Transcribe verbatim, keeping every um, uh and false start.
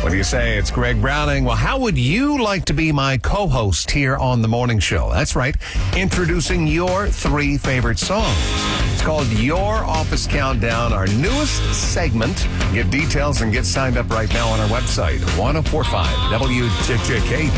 What do you say? It's Greg Browning. Well, how would you like to be my co-host here on the morning show? That's right. Introducing your three favorite songs. It's called Your Office Countdown, our newest segment. Get details and get signed up right now on our website, ten forty-five W J J K.